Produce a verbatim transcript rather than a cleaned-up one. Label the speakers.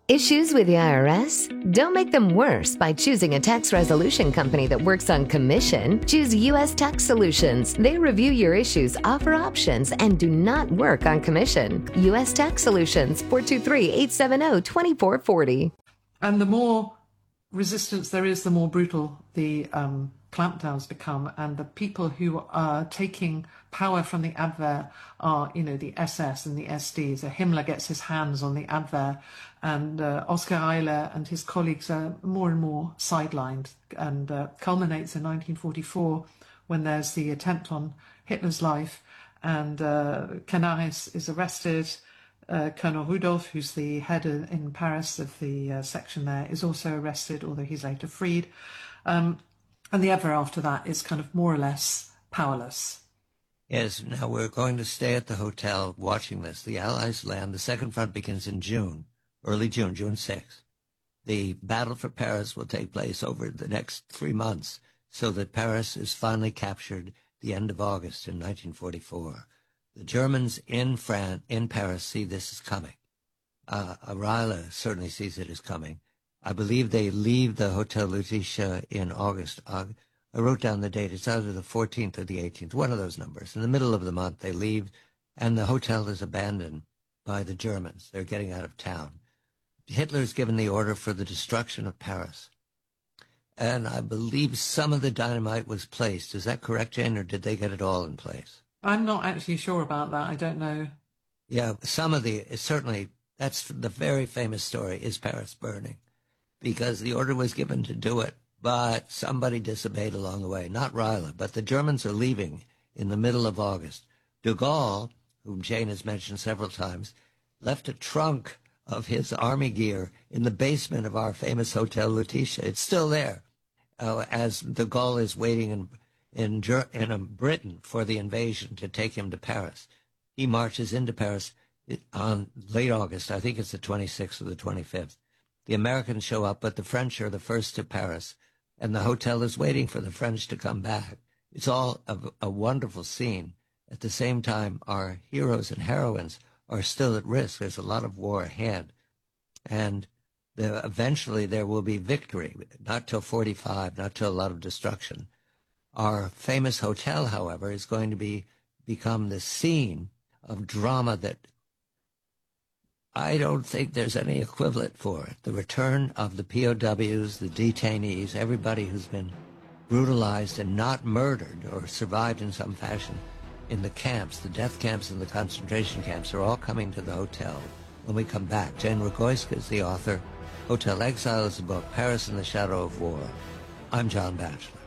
Speaker 1: Issues with the I R S? Don't make them worse by choosing a tax resolution company that works on commission. Choose U S Tax Solutions. They review your issues, offer options, and do not work on commission. U S Tax Solutions, four two three, eight seven zero, two four four zero.
Speaker 2: And the more resistance there is, the more brutal the um, clampdowns become, and the people who are taking power from the Abwehr are, you know, the S S and the S D. So Himmler gets his hands on the Abwehr, and uh, Oskar Eyler and his colleagues are more and more sidelined, and uh, culminates in nineteen forty-four when there's the attempt on Hitler's life, and uh, Canaris is arrested. Uh, Colonel Rudolph, who's the head of, in Paris of the uh, section there, is also arrested, although he's later freed. Um, and the Abwehr after that is kind of more or less powerless.
Speaker 3: Yes, now we're going to stay at the hotel watching this. The Allies land. The Second Front begins in June, early June, June sixth. The battle for Paris will take place over the next three months, so that Paris is finally captured the end of August in nineteen forty-four. The Germans in France, in Paris, see this as coming. Uh, Reiler certainly sees it as coming. I believe they leave the Hotel Lutetia in August. Uh, I wrote down the date. It's either the fourteenth or the eighteenth, one of those numbers. In the middle of the month, they leave, and the hotel is abandoned by the Germans. They're getting out of town. Hitler's given the order for the destruction of Paris. And I believe some of the dynamite was placed. Is that correct, Jane, or did they get it all in place?
Speaker 2: I'm not actually sure about that. I don't know.
Speaker 3: Yeah, some of the, certainly, that's the very famous story, is Paris burning, because the order was given to do it, but somebody disobeyed along the way. Not Reiler, but the Germans are leaving in the middle of August. De Gaulle, whom Jane has mentioned several times, left a trunk of his army gear in the basement of our famous Hotel Lutetia. It's still there, uh, as de Gaulle is waiting in in, in Britain for the invasion to take him to Paris. He marches into Paris on late August. I think it's the twenty-sixth or the twenty-fifth. The Americans show up, but the French are the first to Paris, and the hotel is waiting for the French to come back. It's all a, a wonderful scene. At the same time, our heroes and heroines are still at risk. There's a lot of war ahead, and the, eventually there will be victory, not till forty-five, not till a lot of destruction. Our famous hotel, however, is going to be become the scene of drama that I don't think there's any equivalent for it. The return of the P O Ws, the detainees, everybody who's been brutalized and not murdered or survived in some fashion in the camps, the death camps and the concentration camps, are all coming to the hotel when we come back. Jane Rogoyska is the author. Hotel Exile is the book. Paris in the Shadow of War. I'm John Batchelor.